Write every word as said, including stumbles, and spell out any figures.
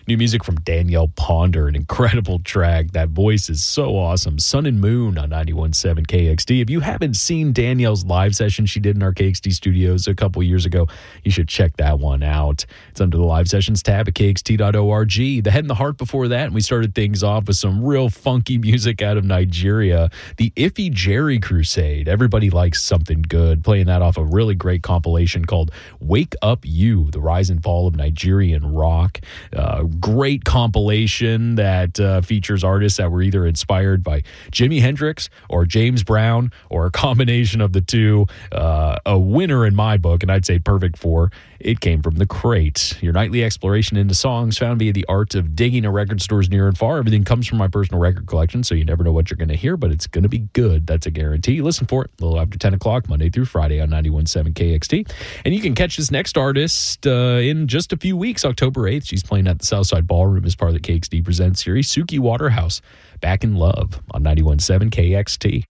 New music from Danielle Ponder, an incredible track. That voice is so awesome. Sun and Moon on ninety-one point seven K X D. If you haven't seen Danielle's live session she did in our K X D studios a couple years ago, you should check that one out. It's under the live sessions tab at K X T dot org. The Head and the Heart before that, and we started things off with some real funky music out of Nigeria. The Iffy Jerry Crusade. Everybody likes something good. Playing that off a really great compilation called Wake Up You, the Rise and Fall of Nigerian Rock. Uh, great compilation that uh, features artists that were either inspired by Jimi Hendrix or James Brown or a combination of the two. Uh, a winner in my book, and I'd say perfect for It Came From the Crate. Your nightly exploration into songs found via the art of digging at record stores near and far. Everything comes from my personal record collection, so you never know what you're going to hear, but it's going to be good. That's a guarantee. Listen for it a little after ten o'clock, Monday through Friday on ninety-one point seven K X T. And you can catch this next artist uh, in just a few weeks, October eighth. She's playing at the Southside Ballroom as part of the K X D Presents series. Suki Waterhouse, Back in Love on ninety-one point seven K X T.